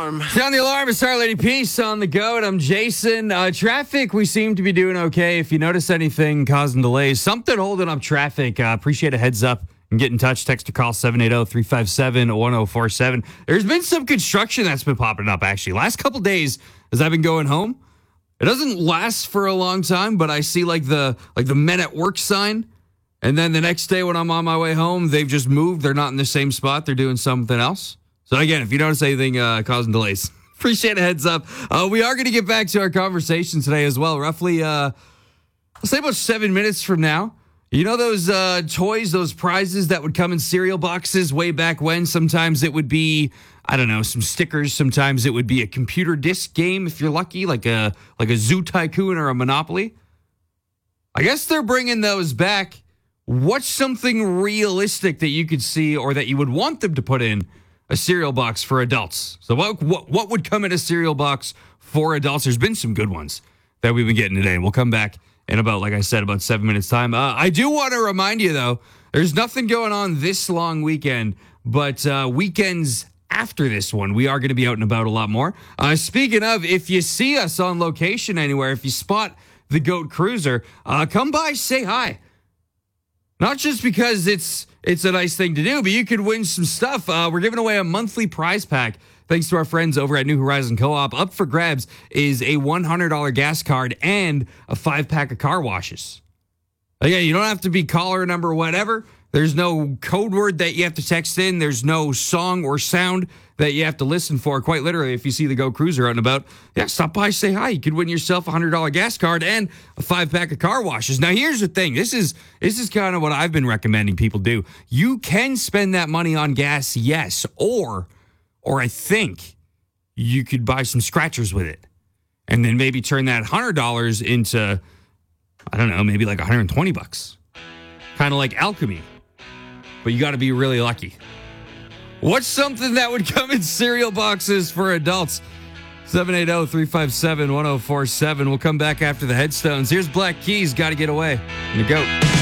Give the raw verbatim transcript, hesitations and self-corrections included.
alarm. Sound the alarm. It's Star Lady Peace on the go. And I'm Jason. Uh, traffic, we seem to be doing okay. If you notice anything causing delays, something holding up traffic, uh, appreciate a heads up and get in touch. Text or call seven eight zero, three five seven, one zero four seven. There's been some construction that's been popping up, actually. Last couple days as I've been going home, it doesn't last for a long time, but I see like the like the men at work sign. And then the next day when I'm on my way home, they've just moved. They're not in the same spot. They're doing something else. So again, if you notice anything uh, causing delays, appreciate a heads up. Uh, we are going to get back to our conversation today as well. Roughly, uh, I'll say about seven minutes from now. You know those uh, toys, those prizes that would come in cereal boxes way back when? Sometimes it would be, I don't know, some stickers. Sometimes it would be a computer disc game if you're lucky, like a like a Zoo Tycoon or a Monopoly. I guess they're bringing those back. What's something realistic that you could see or that you would want them to put in a cereal box for adults? So what what, what would come in a cereal box for adults? There's been some good ones that we've been getting today. And we'll come back in about, like I said, about seven minutes time. Uh, I do want to remind you, though, there's nothing going on this long weekend, but uh, weekends after this one, we are going to be out and about a lot more. Uh, speaking of, if you see us on location anywhere, if you spot the Goat Cruiser, uh, come by, say hi. Not just because it's it's a nice thing to do, but you could win some stuff. Uh, we're giving away a monthly prize pack thanks to our friends over at New Horizon Co-op. Up for grabs is a one hundred dollars gas card and a five-pack of car washes. Again, you don't have to be caller number whatever. There's no code word that you have to text in. There's no song or sound that you have to listen for. Quite literally, if you see the Go Cruiser out and about, yeah, stop by, say hi. You could win yourself a one hundred dollars gas card and a five-pack of car washes. Now, here's the thing. This is this is kind of what I've been recommending people do. You can spend that money on gas, yes, or, or I think you could buy some scratchers with it and then maybe turn that one hundred dollars into, I don't know, maybe like one hundred twenty bucks. Kind of like alchemy. But you got to be really lucky. What's something that would come in cereal boxes for adults? seven eight zero, three five seven, one zero four seven. We'll come back after the headstones. Here's Black Keys, Gotta Get Away. And the GOAT.